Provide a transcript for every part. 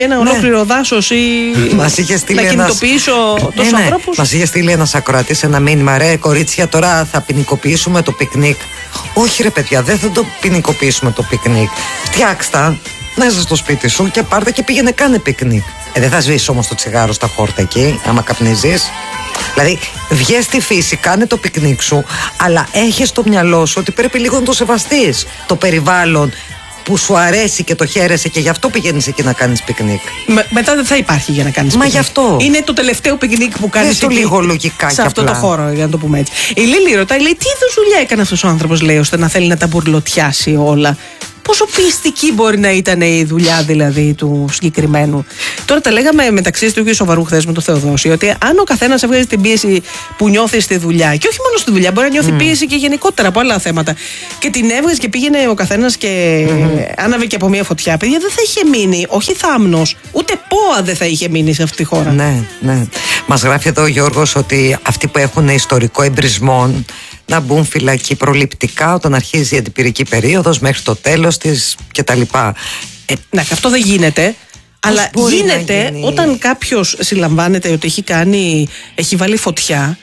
ένα ολόκληρο δάσος ή να κινητοποιήσω τόσους ανθρώπους. Μας είχε στείλει ένας ακροατής ένα μήνυμα: ρε κορίτσια, τώρα θα ποινικοποιήσουμε το πικνίκ. Όχι ρε παιδιά, δεν θα το ποινικοποιήσουμε το πικνίκ. Φτιάξτε μέσα στο σπίτι σου και πάρτε και πήγαινε κάνε πικνίκ. Δεν θα σβήσεις όμως το τσιγάρο στα χόρτα εκεί, άμα καπνίζεις. Δηλαδή, βγες στη φύση, κάνε το πικνίκ σου, αλλά έχεις στο μυαλό σου ότι πρέπει λίγο να το σεβαστείς το περιβάλλον που σου αρέσει και το χαίρεσαι και γι' αυτό πηγαίνεις εκεί να κάνεις πικνίκ. Μετά δεν θα υπάρχει για να κάνεις πικνίκ. Μα γι' αυτό. Είναι το τελευταίο πικνίκ που κάνεις εκεί, λίγο λογικά σε αυτό το χώρο, για να το πούμε έτσι. Η Λίλη ρωτάει, λέει, τι είδους δουλειά έκανε αυτός ο άνθρωπος, λέει, ώστε να θέλει να τα μπουρλωτιάσει όλα. Πόσο πιστική μπορεί να ήταν η δουλειά δηλαδή του συγκεκριμένου. Τώρα τα λέγαμε μεταξύ του ίδιου σοβαρού χθες με τον Θεοδόση, ότι αν ο καθένας έβγαζε την πίεση που νιώθει στη δουλειά, και όχι μόνο στη δουλειά, μπορεί να νιώθει πίεση και γενικότερα από άλλα θέματα, και την έβγαζε και πήγαινε ο καθένας και άναβε και από μια φωτιά, παιδιά, δεν θα είχε μείνει, όχι θάμνος, ούτε ΠΟΑ δεν θα είχε μείνει σε αυτή τη χώρα. Ναι, ναι. Μας γράφει εδώ ο Γιώργος ότι αυτοί που έχουν ιστορικό εμπρισμό να μπουν φυλακή προληπτικά όταν αρχίζει η αντιπυρική περίοδος μέχρι το τέλος της κτλ. Ναι, αυτό δεν γίνεται. Αλλά γίνεται όταν κάποιος συλλαμβάνεται ότι έχει βάλει φωτιά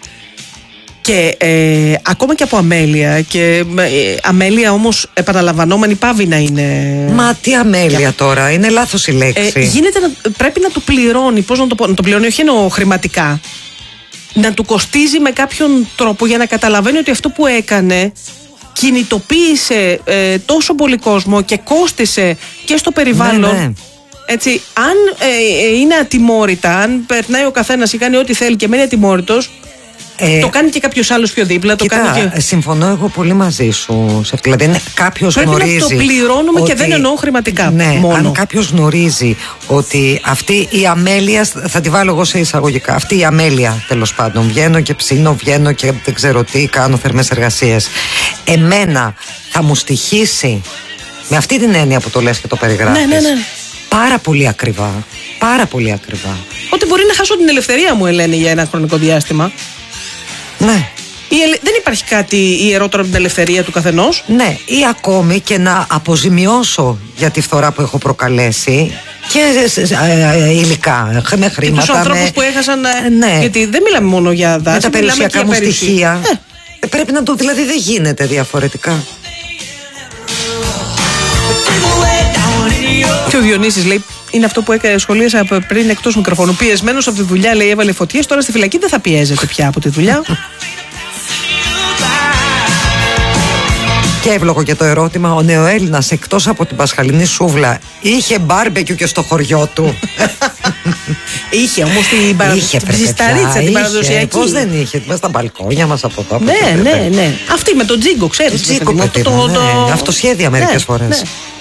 και ακόμα και από αμέλεια, και αμέλεια όμως επαναλαμβανόμενη πάβει να είναι. Μα τι αμέλεια τώρα, είναι λάθος η λέξη. Πρέπει να του πληρώνει, πώς να το πω, να το πληρώνει όχι εννοώ χρηματικά, να του κοστίζει με κάποιον τρόπο για να καταλαβαίνει ότι αυτό που έκανε κινητοποίησε τόσο πολύ κόσμο και κόστισε και στο περιβάλλον. Ναι, ναι. Έτσι, αν είναι ατιμόρυτα, αν περνάει ο καθένας ή κάνει ό,τι θέλει και μένει ατιμόρυτος, το κάνει και κάποιος άλλος πιο δίπλα. Συμφωνώ εγώ πολύ μαζί σου. Δηλαδή, κάποιος πρέπει γνωρίζει. Πρέπει να το πληρώνουμε και δεν εννοώ χρηματικά. Ναι, μόνο. Αν κάποιος γνωρίζει ότι αυτή η αμέλεια, θα τη βάλω εγώ σε εισαγωγικά, αυτή η αμέλεια τέλος πάντων, βγαίνω και ψήνω, βγαίνω και δεν ξέρω τι, κάνω θερμές εργασίες. Εμένα θα μου στοιχήσει, με αυτή την έννοια που το λες και το περιγράφεις, ναι. πάρα πολύ ακριβά. Πάρα πολύ ακριβά. Ότι μπορεί να χάσω την ελευθερία μου, Ελένη, για ένα χρονικό διάστημα. Ναι. Δεν υπάρχει κάτι ιερότερο από την ελευθερία του καθενός. Ναι, ή ακόμη και να αποζημιώσω για τη φθορά που έχω προκαλέσει και υλικά, με χρήματα. Και τους ανθρώπους που έχασαν. Ναι. Γιατί δεν μιλάμε μόνο για δάση, με τα περιουσιακά μου στοιχεία. Πρέπει να το, δηλαδή δεν γίνεται διαφορετικά. Και ο Διονύσης λέει, είναι αυτό που σχολίασα πριν εκτός μικροφώνου. Πιεσμένος από τη δουλειά, λέει, έβαλε φωτιές. Τώρα στη φυλακή δεν θα πιέζεται πια από τη δουλειά. Και εύλογο και το ερώτημα, ο νεοέλληνας εκτός από την πασχαλινή σούβλα είχε μπάρμπεκιου και στο χωριό του? Είχε όμως την ζυσταρίτσα, την παραδοσιακή. Πώς δεν είχε, μέσα στα μπαλκόνια μας από εδώ. Ναι. Αυτή με τον τζίγκο, ξέρεις. Αυτοσχέδια μερικές φορές.